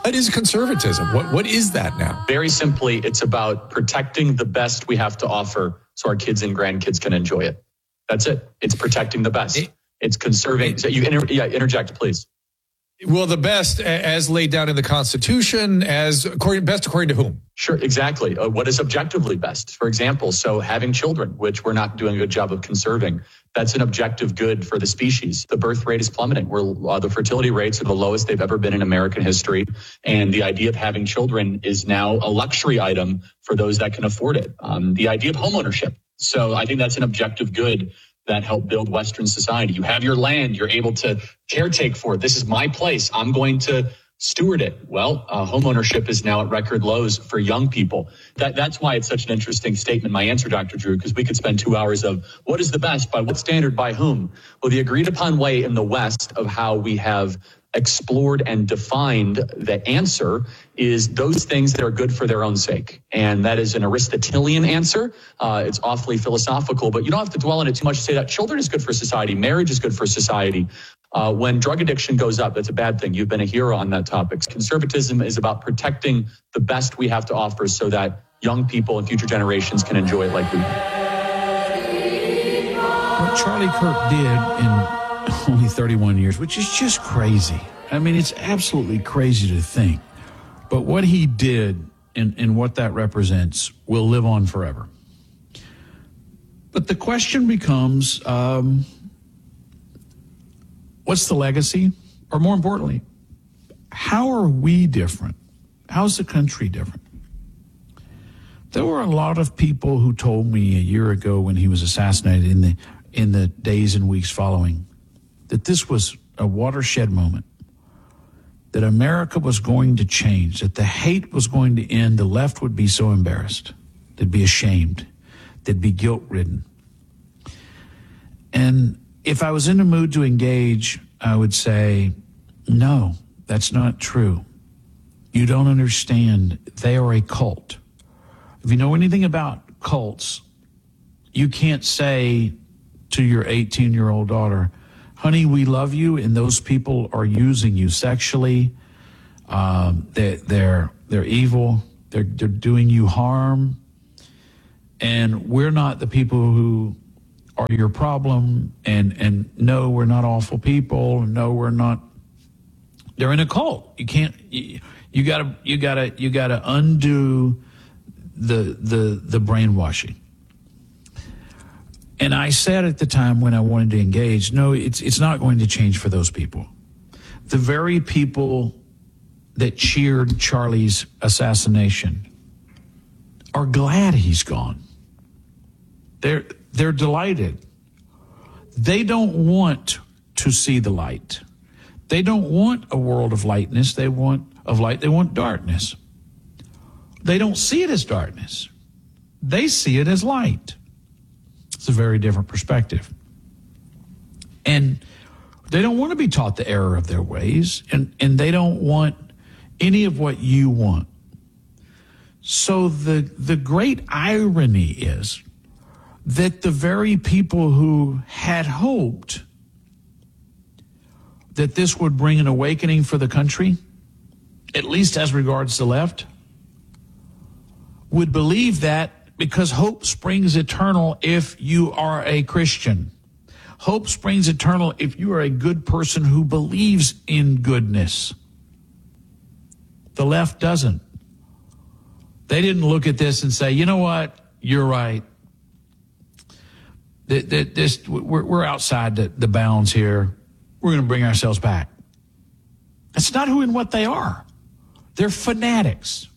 What is conservatism? What is that now? Very simply, it's about protecting the best we have to offer so our kids and grandkids can enjoy it. That's it. It's protecting the best. It's conserving. So interject, please. Well, the best as laid down in the Constitution, best according to whom? Sure, exactly. What is objectively best? For example, so having children, which we're not doing a good job of conserving, that's an objective good for the species. The birth rate is plummeting. The fertility rates are the lowest they've ever been in American history. And the idea of having children is now a luxury item for those that can afford it. The idea of homeownership. So I think that's an objective good that help build Western society. You have your land, you're able to caretake for it. This is my place. I'm going to steward it. Well, homeownership is now at record lows for young people. That's why it's such an interesting statement, my answer, Dr. Drew, because we could spend 2 hours of what is the best, by what standard, by whom? Well, the agreed upon way in the West of how we have explored and defined the answer is those things that are good for their own sake. And that is an Aristotelian answer. It's awfully philosophical, but you don't have to dwell on it too much to say that children is good for society. Marriage is good for society. When drug addiction goes up, that's a bad thing. You've been a hero on that topic. Conservatism is about protecting the best we have to offer so that young people and future generations can enjoy it like we have. What Charlie Kirk did in only 31 years, which is just crazy. I mean, it's absolutely crazy to think. But what he did and what that represents will live on forever. But the question becomes, what's the legacy? Or more importantly, how are we different? How's the country different? There were a lot of people who told me a year ago when he was assassinated in the days and weeks following that this was a watershed moment, that America was going to change, that the hate was going to end, the left would be so embarrassed, they'd be ashamed, they'd be guilt-ridden. And if I was in a mood to engage, I would say, no, that's not true. You don't understand. They are a cult. If you know anything about cults, you can't say to your 18-year-old daughter, honey, we love you, and those people are using you sexually. They're evil. They're doing you harm. And we're not the people who are your problem. And no, we're not awful people. No, we're not. They're in a cult. You can't. You gotta undo the brainwashing. And I said at the time when I wanted to engage, no, it's not going to change for those people. The very people that cheered Charlie's assassination are glad he's gone. They're delighted. They don't want to see the light. They don't want a world of lightness. They want darkness. They don't see it as darkness. They see it as light. It's a very different perspective. And they don't want to be taught the error of their ways, and they don't want any of what you want. So the great irony is that the very people who had hoped that this would bring an awakening for the country, at least as regards the left, would believe that because hope springs eternal if you are a Christian. Hope springs eternal if you are a good person who believes in goodness. The left doesn't. They didn't look at this and say, you know what, you're right. We're outside the bounds here. We're going to bring ourselves back. That's not who and what they are. They're fanatics.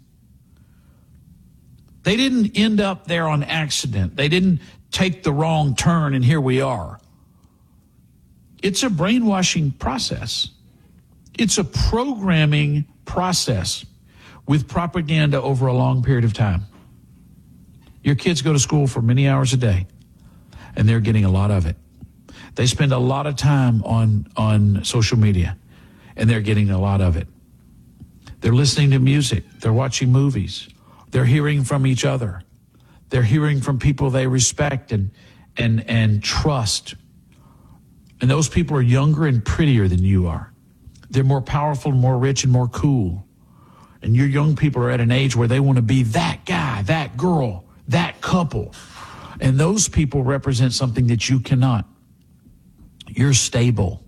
They didn't end up there on accident. They didn't take the wrong turn, and here we are. It's a brainwashing process. It's a programming process with propaganda over a long period of time. Your kids go to school for many hours a day, and they're getting a lot of it. They spend a lot of time on social media, and they're getting a lot of it. They're listening to music. They're watching movies. They're hearing from each other. They're hearing from people they respect and trust. And those people are younger and prettier than you are. They're more powerful, more rich, and more cool. And your young people are at an age where they want to be that guy, that girl, that couple. And those people represent something that you cannot. You're stable.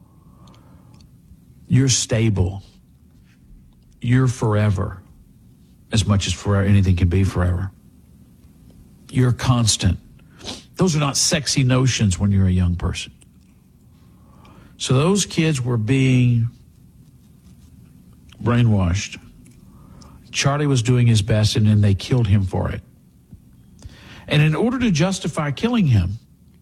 You're stable. You're forever, as much as forever anything can be forever. You're constant. Those are not sexy notions when you're a young person. So those kids were being brainwashed. Charlie was doing his best, and then they killed him for it. And in order to justify killing him,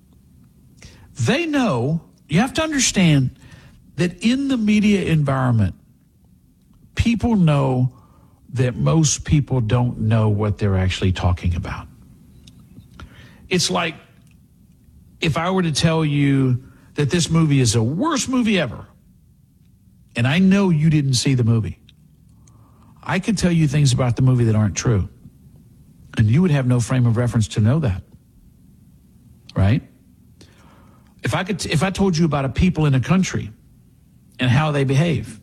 they know, you have to understand that in the media environment, people know that most people don't know what they're actually talking about. It's like if I were to tell you that this movie is the worst movie ever, and I know you didn't see the movie, I could tell you things about the movie that aren't true. And you would have no frame of reference to know that. Right? If I told you about a people in a country and how they behave,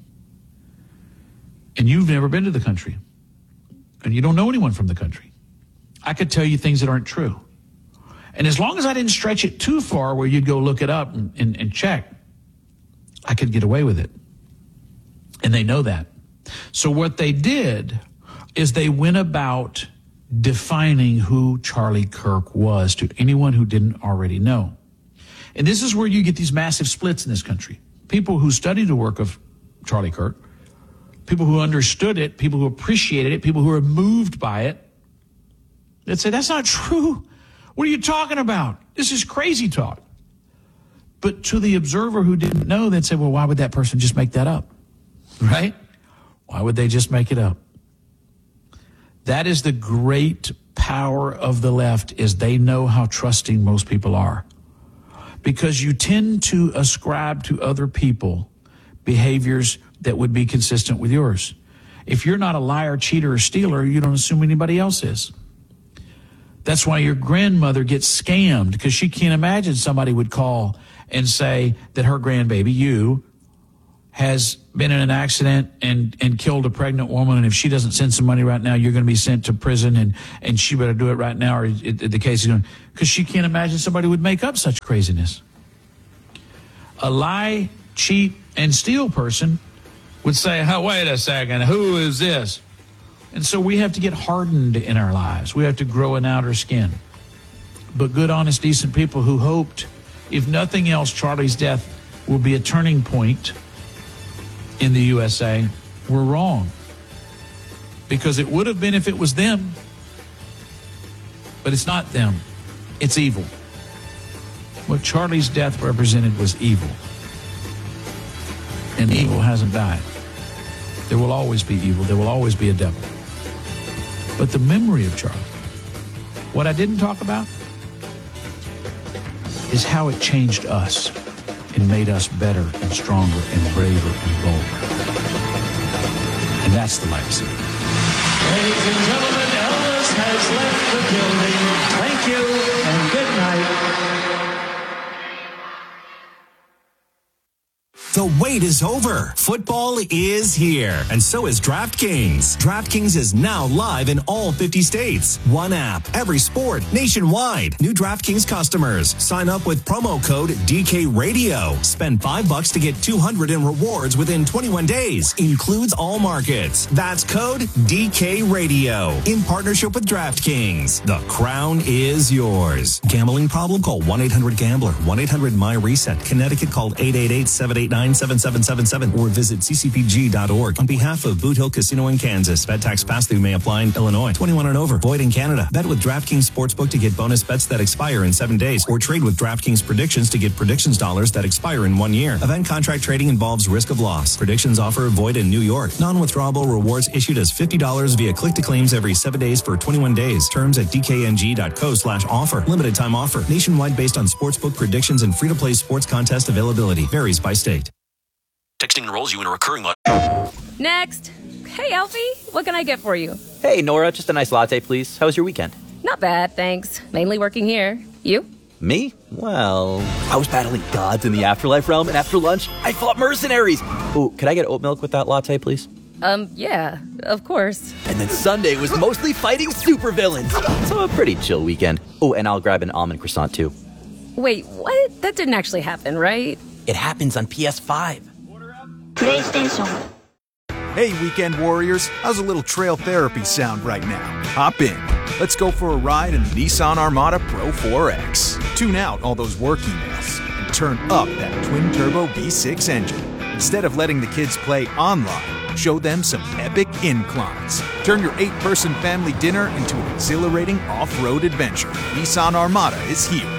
and you've never been to the country, and you don't know anyone from the country, I could tell you things that aren't true. And as long as I didn't stretch it too far where you'd go look it up and check, I could get away with it. And they know that. So what they did is they went about defining who Charlie Kirk was to anyone who didn't already know. And this is where you get these massive splits in this country. People who studied the work of Charlie Kirk, people who understood it, people who appreciated it, people who were moved by it, they'd say, that's not true. What are you talking about? This is crazy talk. But to the observer who didn't know, they'd say, well, why would that person just make that up? Right? Why would they just make it up? That is the great power of the left, is they know how trusting most people are. Because you tend to ascribe to other people behaviors that would be consistent with yours. If you're not a liar, cheater, or stealer, you don't assume anybody else is. That's why your grandmother gets scammed, because she can't imagine somebody would call and say that her grandbaby, you, has been in an accident and killed a pregnant woman, and if she doesn't send some money right now, you're going to be sent to prison, and she better do it right now, or the case is going to... Because she can't imagine somebody would make up such craziness. A lie, cheat, and steal person would say, oh, wait a second, who is this? And so we have to get hardened in our lives. We have to grow an outer skin. But good, honest, decent people who hoped, if nothing else, Charlie's death will be a turning point in the USA, were wrong. Because it would have been if it was them. But it's not them. It's evil. What Charlie's death represented was evil. And evil hasn't died. There will always be evil. There will always be a devil. But the memory of Charlie, what I didn't talk about, is how it changed us and made us better and stronger and braver and bolder. And that's the legacy. Ladies and gentlemen, Elvis has left the building. Thank you and good night. The wait is over. Football is here, and so is DraftKings. DraftKings is now live in all 50 states. One app, every sport, nationwide. New DraftKings customers. Sign up with promo code DKRadio. Spend $5 to get $200 in rewards within 21 days. Includes all markets. That's code DKRadio. In partnership with DraftKings. The crown is yours. Gambling problem? Call 1-800-GAMBLER. 1-800-MY-RESET. Connecticut, called 888-789-7777 or visit ccpg.org. On behalf of Boot Hill Casino in Kansas, bet tax pass-through may apply in Illinois. 21 and over. Void in Canada. Bet with DraftKings Sportsbook to get bonus bets that expire in 7 days, or trade with DraftKings Predictions to get predictions dollars that expire in 1 year. Event contract trading involves risk of loss. Predictions offer void in New York. Non-withdrawable rewards issued as $50 via click-to-claims every 7 days for 21 days. Terms at dkng.co/offer. Limited time offer. Nationwide based on sportsbook predictions and free-to-play sports contest availability. Varies by state. Texting enrolls you in a recurring month. Next. Hey, Alfie, what can I get for you? Hey, Nora, just a nice latte, please. How was your weekend? Not bad, thanks. Mainly working here. You? Me? Well, I was battling gods in the afterlife realm, and after lunch, I fought mercenaries. Ooh, could I get oat milk with that latte, please? Yeah, of course. And then Sunday was mostly fighting supervillains. So a pretty chill weekend. Oh, and I'll grab an almond croissant too. Wait, what? That didn't actually happen, right? It happens on PS5. PlayStation. Hey, Weekend Warriors, how's a little trail therapy sound right now? Hop in. Let's go for a ride in the Nissan Armada Pro 4X. Tune out all those work emails and turn up that twin-turbo V6 engine. Instead of letting the kids play online, show them some epic inclines. Turn your 8-person family dinner into an exhilarating off-road adventure. Nissan Armada is here.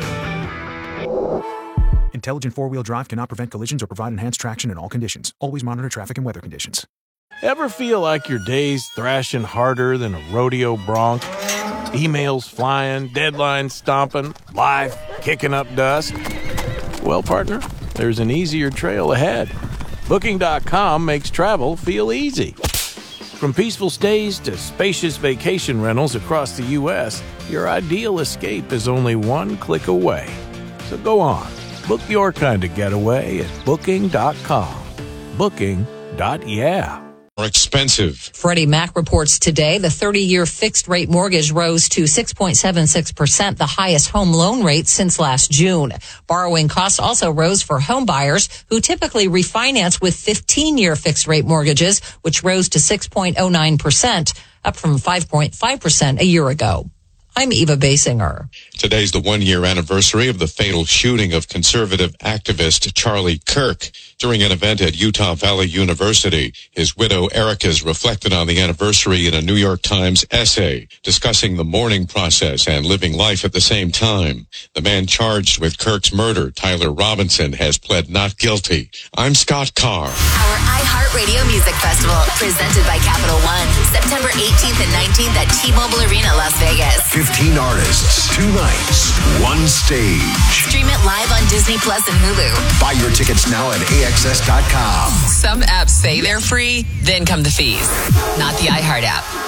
Intelligent four-wheel drive cannot prevent collisions or provide enhanced traction in all conditions. Always monitor traffic and weather conditions. Ever feel like your day's thrashing harder than a rodeo bronc? Emails flying, deadlines stomping, life kicking up dust? Well, partner, there's an easier trail ahead. Booking.com makes travel feel easy. From peaceful stays to spacious vacation rentals across the U.S., your ideal escape is only one click away. So go on, book your kind of getaway at Booking.com. Booking.yeah. Expensive. Freddie Mac reports today the 30-year fixed-rate mortgage rose to 6.76%, the highest home loan rate since last June. Borrowing costs also rose for home buyers who typically refinance with 15-year fixed-rate mortgages, which rose to 6.09%, up from 5.5% a year ago. I'm Eva Basinger. Today's the one-year anniversary of the fatal shooting of conservative activist Charlie Kirk during an event at Utah Valley University. His widow, Erica's, reflected on the anniversary in a New York Times essay discussing the mourning process and living life at the same time. The man charged with Kirk's murder, Tyler Robinson, has pled not guilty. I'm Scott Carr. Our iHeartRadio Music Festival, presented by Capital One, September 18th and 19th at T-Mobile Arena, Las Vegas. 15 artists, 2 nights, 1 stage. Stream it live on Disney Plus and Hulu. Buy your tickets now at AXS.com. Some apps say they're free, then come the fees. Not the iHeart app.